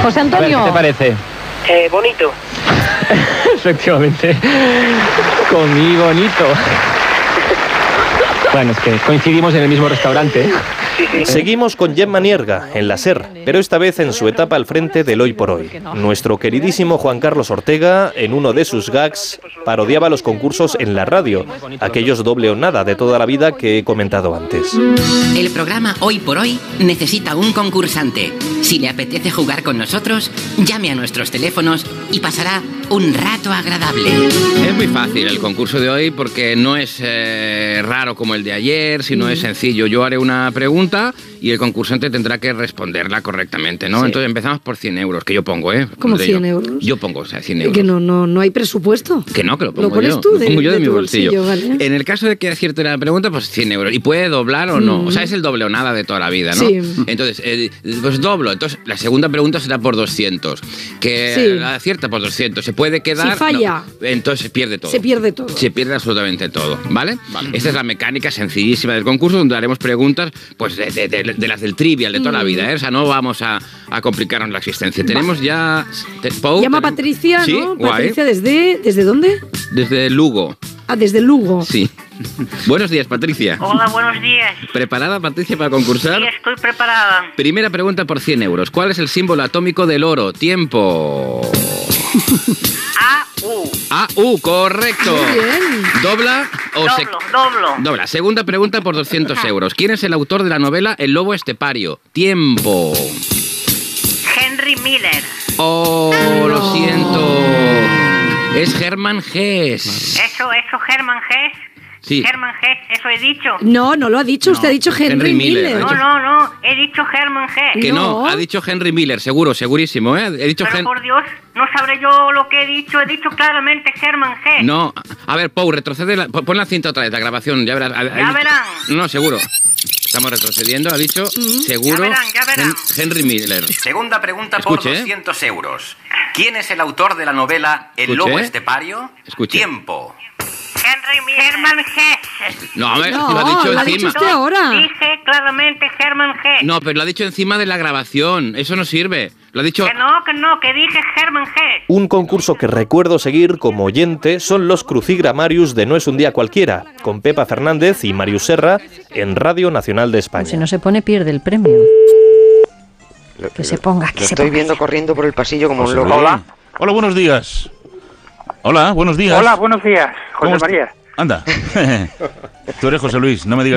José Antonio. A ver, ¿qué te parece? Bonito. Efectivamente. Comí bonito. Bueno, es que coincidimos en el mismo restaurante. Sí. Seguimos con Gemma Nierga, en la SER, pero esta vez en su etapa al frente del Hoy por Hoy. Nuestro queridísimo Juan Carlos Ortega, en uno de sus gags, parodiaba los concursos en la radio, aquellos doble o nada de toda la vida que he comentado antes. El programa Hoy por Hoy necesita un concursante. Si le apetece jugar con nosotros, llame a nuestros teléfonos y pasará un rato agradable. Es muy fácil el concurso de hoy porque no es raro como el de ayer, sino es sencillo. Yo haré una pregunta y el concursante tendrá que responderla correctamente, ¿no? Sí. Entonces empezamos por 100 euros, que yo pongo, ¿eh? ¿Cómo 100 euros? Yo pongo, o sea, 100 euros. Que no hay presupuesto. Que no, que lo pongo ¿Lo pones yo. tú Lo pongo yo de mi bolsillo. ¿Vale? En el caso de que acierte la pregunta, pues 100 euros. Y puede doblar o no. O sea, es el doble o nada de toda la vida, ¿no? Sí. Entonces, pues doblo. Entonces, la segunda pregunta será por 200. Que la acierta por 200. Se puede quedar... Si falla. No, entonces se pierde todo. Se pierde todo. Se pierde absolutamente todo, ¿vale? Esta es la mecánica sencillísima del concurso, donde haremos preguntas pues de las del trivial de toda la vida, ¿eh? O sea, no vamos a complicarnos la existencia. Tenemos ya... Llama Patricia, ¿sí? ¿no? Guay. Patricia, ¿desde dónde? Desde Lugo. Ah, desde Lugo. Sí. Buenos días, Patricia. Hola, buenos días. ¿Preparada, Patricia, para concursar? Sí, estoy preparada. Primera pregunta por 100 euros. ¿Cuál es el símbolo atómico del oro? Tiempo. AU. AU, correcto. Muy bien. ¿Dobla o Doblo. Dobla. Segunda pregunta por 200 euros. ¿Quién es el autor de la novela El lobo estepario? Tiempo. Henry Miller. Oh, lo siento. Es Hermann Hesse. Eso, Hermann Hesse. Sí. Hermann Hesse, eso he dicho. No lo ha dicho. Usted ha dicho Henry Miller. No, he dicho Hermann Hesse. Que no, ha dicho Henry Miller, segurísimo, ¿eh? He dicho Pero por Dios, no sabré yo lo que he dicho claramente Hermann Hesse. No, a ver, Pau, retrocede, pon la cinta otra vez, la grabación, ya verás. Ya verán. No, seguro. Estamos retrocediendo, ha dicho, seguro, ya verán. Henry Miller. Segunda pregunta por 200 euros. ¿Quién es el autor de la novela El lobo estepario? Escuche. Tiempo. Hermann Hesse. No, a ver, lo ha dicho lo ha encima. dicho usted ahora. Dije claramente Hermann Hesse. No, pero lo ha dicho encima de la grabación, eso no sirve. Lo ha dicho... Que no, que dije Hermann Hesse. Un concurso que recuerdo seguir como oyente son los Crucigramarius de No es un día cualquiera, con Pepa Fernández y Marius Serra en Radio Nacional de España. Si no se pone, pierde el premio. Que se ponga, que se ponga. Estoy viendo corriendo por el pasillo como un loco. Hola, buenos días. Hola, buenos días. Hola, buenos días, José María. Anda. Tú eres José Luis, no me digas